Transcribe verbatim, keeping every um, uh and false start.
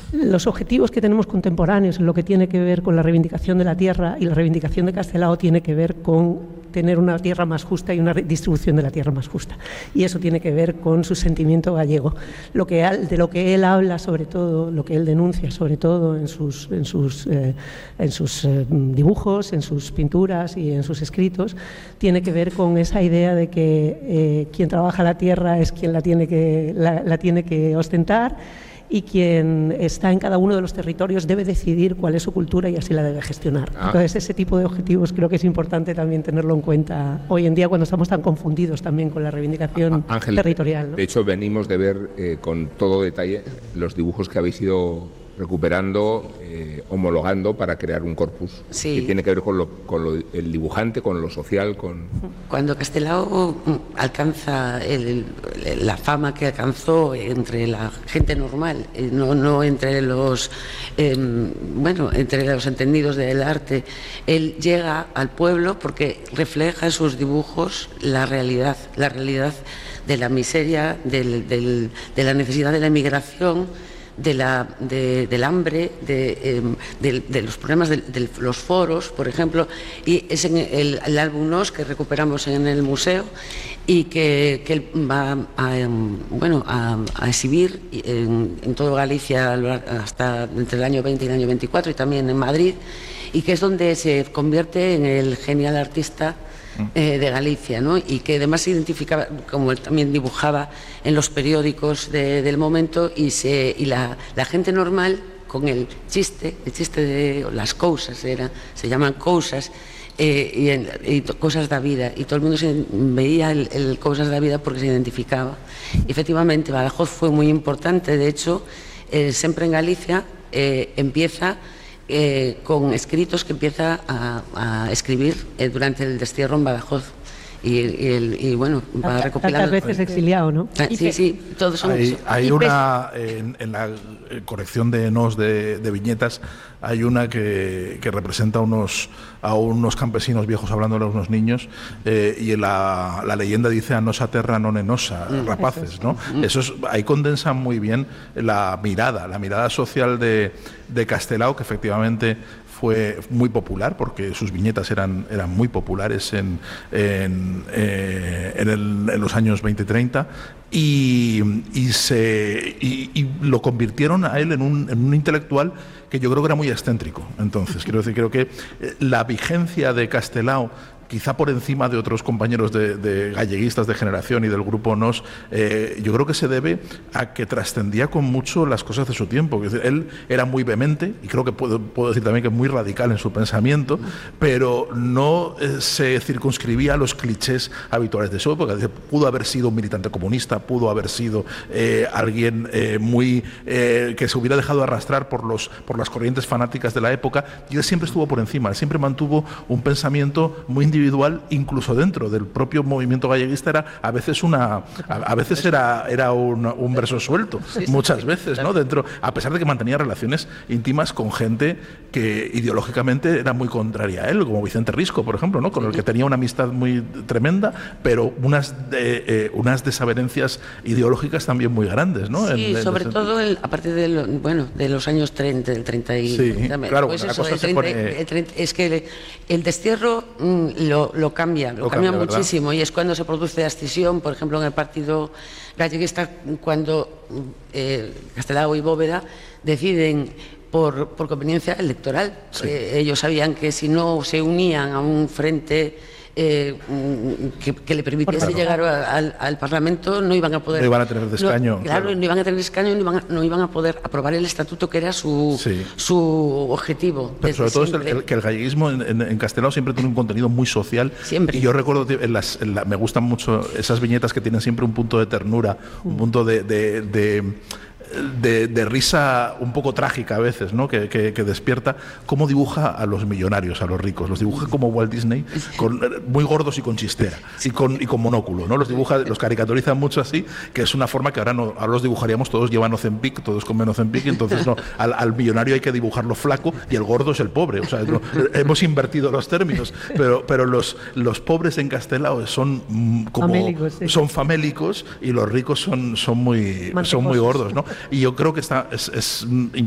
los objetivos que tenemos contemporáneos en lo que tiene que ver con la reivindicación de la tierra y la reivindicación de Castelao tiene que ver con tener una tierra más justa y una distribución de la tierra más justa. Y eso tiene que ver con su sentimiento gallego. Lo que, de lo que él habla, sobre todo, lo que él denuncia, sobre todo en sus, en sus, eh, en sus eh, dibujos, en sus pinturas y en sus escritos, tiene que ver con esa idea de que eh, quien trabaja la tierra es quien la tiene que, la, la tiene que ostentar, y quien está en cada uno de los territorios debe decidir cuál es su cultura y así la debe gestionar. Ah. Entonces, ese tipo de objetivos creo que es importante también tenerlo en cuenta hoy en día, cuando estamos tan confundidos también con la reivindicación Ángel, territorial, ¿no? De hecho, venimos de ver eh, con todo detalle los dibujos que habéis ido recuperando, eh, homologando para crear un corpus sí. que tiene que ver con, lo, con lo, el dibujante, con lo social, con... Cuando Castelao alcanza el, el, la fama que alcanzó entre la gente normal, no, no entre los eh, bueno, entre los entendidos del arte, él llega al pueblo porque refleja en sus dibujos la realidad, la realidad de la miseria, del, del, de la necesidad de la emigración, De la, de, del hambre, de, eh, de, de los problemas de, de los foros, por ejemplo, y es en el, el álbum Nos que recuperamos en el museo y que, que él va a, bueno, a, a exhibir en, en toda Galicia hasta entre el año veinte y el año veinticuatro y también en Madrid, y que es donde se convierte en el genial artista Eh, de Galicia, ¿no? Y que además se identificaba, como él también dibujaba en los periódicos de, del momento, y, se, y la, la gente normal, con el chiste, el chiste de las cousas, era, se llaman cousas, eh, y, en, y cosas da vida, y todo el mundo se veía el, el cosas da vida porque se identificaba. Y efectivamente, Badajoz fue muy importante, de hecho, eh, siempre en Galicia eh, empieza Eh, con escritos que empieza a, a escribir eh, durante el destierro en Badajoz y, y, el, y bueno, va recopilando. Tantas veces exiliado, ¿no? Ah, sí, sí, todos son. Hay, hay una, en, en la colección de Nos de, de viñetas, hay una que, que representa unos, a unos campesinos viejos hablándole a unos niños, eh, y la, la leyenda dice a nosa terra non enosa, mm, rapaces, ¿no? Mm. Eso es, ahí condensa muy bien la mirada, la mirada social de, de Castelao, que efectivamente fue muy popular porque sus viñetas eran, eran muy populares en, en, eh, en, el, en los años veinte y treinta, y, y, se, y, y lo convirtieron a él en un, en un intelectual que yo creo que era muy excéntrico. Entonces, quiero decir, creo que la vigencia de Castelao, quizá por encima de otros compañeros de, de galleguistas de generación y del grupo Nos, eh, yo creo que se debe a que trascendía con mucho las cosas de su tiempo. Es decir, él era muy vehemente, y creo que puedo, puedo decir también que muy radical en su pensamiento, pero no eh, se circunscribía a los clichés habituales de su época. Es decir, pudo haber sido un militante comunista, pudo haber sido eh, alguien eh, muy eh, que se hubiera dejado arrastrar por, los, por las corrientes fanáticas de la época, y él siempre estuvo por encima, él siempre mantuvo un pensamiento muy individual, individual, incluso dentro del propio movimiento galleguista, era a veces una a, a veces era era un, un verso suelto, sí, sí, muchas veces, ¿no? Dentro, a pesar de que mantenía relaciones íntimas con gente que ideológicamente era muy contraria a él, como Vicente Risco, por ejemplo, ¿no? Con el que tenía una amistad muy tremenda, pero unas de, eh, unas desavenencias ideológicas también muy grandes, ¿no? Sí, en, sobre en todo el, a partir de, lo, bueno, de los años treinta, del treinta y... Sí, treinta, claro, pues la eso, cosa el se treinta, pone... el treinta, es que el, el destierro mm, lo, lo cambia, lo, lo cambia, cambia muchísimo, ¿verdad? Y es cuando se produce la escisión, por ejemplo, en el partido galleguista, cuando eh, Castelao y Bóveda deciden por, por conveniencia electoral. Sí. Eh, ellos sabían que si no se unían a un frente eh, que, que le permitiese llegar a, al, al Parlamento, no iban a poder... No iban a tener escaño. No, claro, claro, no iban a tener escaño, no iban a, no iban a poder aprobar el estatuto, que era su, sí. su objetivo. Pero sobre todo es el, el, que el galleguismo en, en, en Castelao siempre tiene un contenido muy social. Siempre. Y yo recuerdo, en las, en la, me gustan mucho esas viñetas que tienen siempre un punto de ternura, un mm. punto de... de, de De, de risa un poco trágica a veces, ¿no? que, que, que despierta cómo dibuja a los millonarios, a los ricos. Los dibuja como Walt Disney, con, muy gordos y con chistera, y con, y con monóculo, ¿no? Los dibuja, los caricaturiza mucho así, que es una forma que ahora, no, ahora los dibujaríamos todos llevan Ozempic, todos comen Ozempic, y entonces no, al, al millonario hay que dibujarlo flaco y el gordo es el pobre. O sea, no, hemos invertido los términos, pero, pero los, los pobres en Castelao son como famélicos, sí. son famélicos, y los ricos son, son, muy, son muy gordos, ¿no? Y yo creo que está, es, es